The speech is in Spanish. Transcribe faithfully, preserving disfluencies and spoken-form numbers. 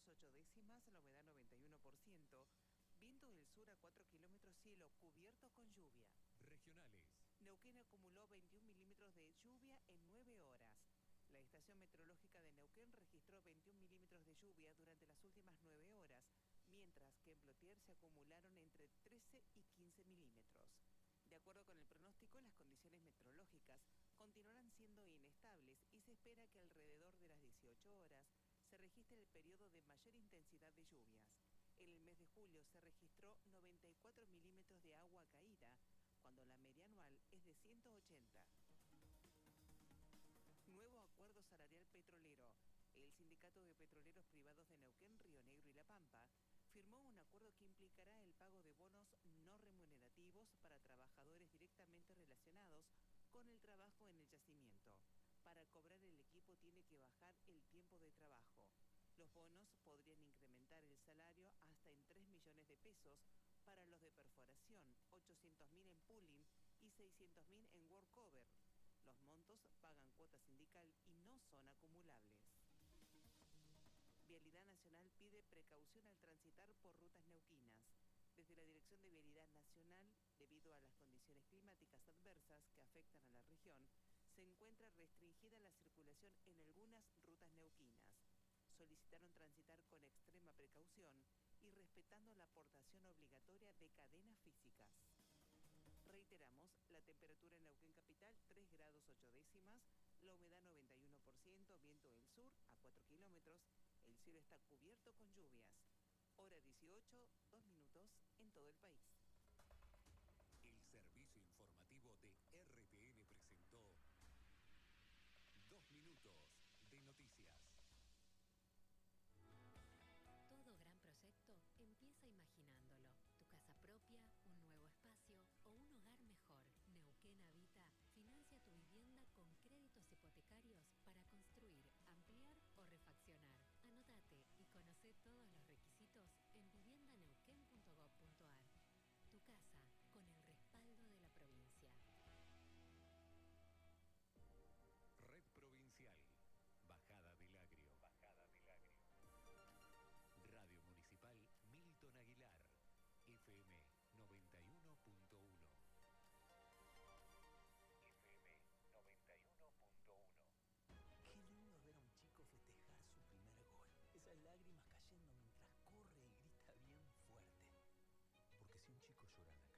grados ocho décimas, la humedad noventa y uno por ciento, viento del sur a cuatro kilómetros, cielo cubierto con lluvia. Regionales. Neuquén acumuló veintiún milímetros de lluvia en nueve horas. La estación meteorológica de Neuquén registró veintiún milímetros de lluvia durante las últimas nueve horas, mientras que en Plotier se acumularon entre trece y quince milímetros. De acuerdo con el pronóstico, las condiciones meteorológicas continuarán siendo inestables y se espera que alrededor de las dieciocho horas se registre el periodo de mayor intensidad de lluvias. En el mes de julio se registró noventa y cuatro milímetros de agua caída, cuando la media anual es de ciento ochenta. Nuevo acuerdo salarial petrolero. El Sindicato de Petroleros Privados de Neuquén, Río Negro y La Pampa firmó un acuerdo que implicará el pago de bonos no remunerativos para trabajadores directamente relacionados con el trabajo en el yacimiento. Para cobrar, el equipo tiene que bajar el tiempo de trabajo. Los bonos podrían incrementar el salario hasta en tres millones de pesos para los de perforación, ochocientos mil en pooling y seiscientos mil en workover. Los montos pagan cuota sindical y no son acumulables. Vialidad Nacional pide precaución al transitar por rutas neuquinas. Desde la Dirección de Vialidad Nacional, debido a las condiciones climáticas adversas que afectan a la región, se encuentra restringida la circulación en algunas rutas neuquinas. Solicitaron transitar con extrema precaución y respetando la aportación obligatoria de cadenas físicas. Reiteramos, la temperatura en Neuquén Capital tres grados ocho décimas, la humedad noventa y uno por ciento, viento del sur a cuatro kilómetros, el cielo está cubierto con lluvias. Hora dieciocho, dos minutos en todo el país.